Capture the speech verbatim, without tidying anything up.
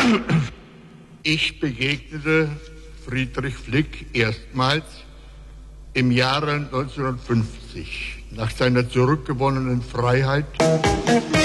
Ich begegnete Friedrich Flick erstmals im Jahre neunzehnhundertfünfzig, nach seiner zurückgewonnenen Freiheit.